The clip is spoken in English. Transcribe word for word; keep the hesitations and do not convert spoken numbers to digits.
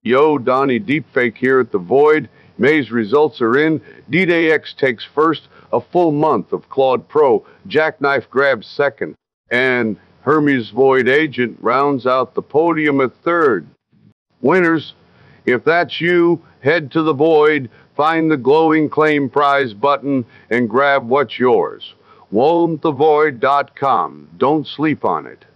Yo, Donnie Deepfake here at the Void. May's results are in. D-Day X takes first, a full month of Claude Pro. Jackknife grabs second. And Hermes Void Agent rounds out the podium at third. Winners, if that's you, head to the Void, find the glowing claim prize button, and grab what's yours. won't the void dot com. Don't sleep on it.